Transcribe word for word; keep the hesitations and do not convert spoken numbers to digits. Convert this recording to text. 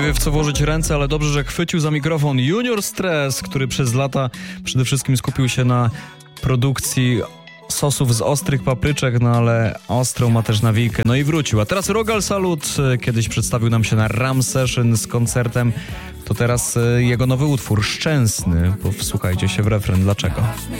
Nie wie, w co włożyć ręce, ale dobrze, że chwycił za mikrofon Junior Stress, który przez lata przede wszystkim skupił się na produkcji sosów z ostrych papryczek, no ale ostrą ma też nawijkę, no i wrócił. A teraz Rogal Salut, kiedyś przedstawił nam się na Ram Session z koncertem, to teraz jego nowy utwór, Szczęsny, bo wsłuchajcie się w refren, dlaczego?